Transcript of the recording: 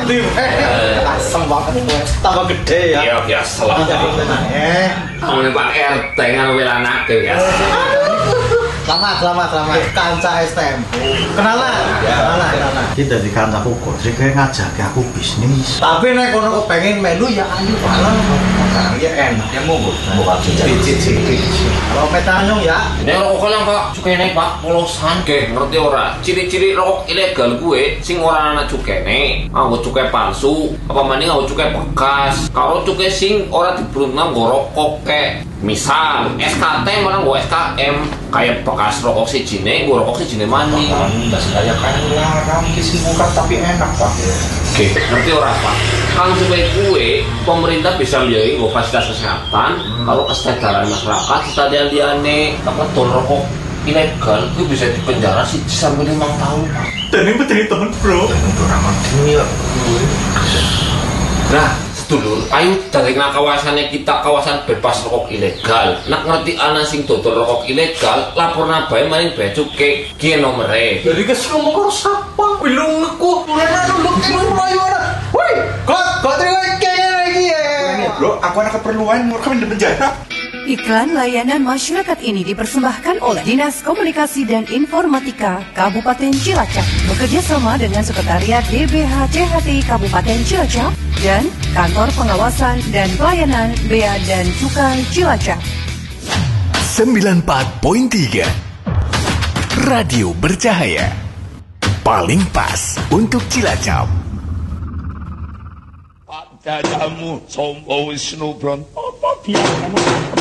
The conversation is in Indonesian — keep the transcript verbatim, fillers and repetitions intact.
Adi, asem banget gue. Tambah gede ya. Iya biasa lah. Eh, Kamu Pak R T ngambil anak ya. selamat, selamat, selamat. Kanca S T M. Kenalan, kenalan, kenalan. Kita di kancaku kok sih kayak ngajak aku bisnis. Tapi nek kono pengen melu ya ayo malah. Ya enak. Ya mau buat Cicit-cicit. Kalau metanyong ya. Nek rokok lang Pak, cukene Pak polosan ge ngerti ora? Ciri-ciri rokok ilegal gue sing ora ana cukene, nganggo cukai palsu, apa maning nganggo cukai bekas. Kalau cukai sing ora dibrunang nggo rokok kek. Misal S K T malah nggo S K M kayak bekas rokok sijine, nggo rokok sijine maning. Enggak sekaya kan larang kisi murah tapi enak Pak. Oke, ngerti ora Pak? Kalau supaya kue, pemerintah bisa lihat nggo fasilitas kesehatan, kalau kesadaran masyarakat, kesadaran liane, apa tol rokok ilegal, gue bisa dipenjara sih sampai lima tahun Pak. Dan ini betul tahun bro. Untuk ramah dunia. Nah, sedulur, ayo dari kawasannya kita kawasan bebas rokok ilegal. Nak ngerti ana sing dodol rokok ilegal, lapor nabai maning bea cukai kieu nomere. Jadi kes ngomong karo sapa? Bilung aku. Mulane nunduk terus mlayu ana. Woi, kok kok terima kayaknya lagi ya. Bro, aku ada keperluan mau kami di penjara. Iklan layanan masyarakat ini dipersembahkan oleh Dinas Komunikasi dan Informatika Kabupaten Cilacap bekerja sama dengan Sekretariat D B H C H T Kabupaten Cilacap dan Kantor Pengawasan dan Pelayanan Bea dan Cukai Cilacap. sembilan puluh empat koma tiga Radio Bercahaya paling pas untuk Cilacap. Dadamu sombong Wisnu Bronto biar kamu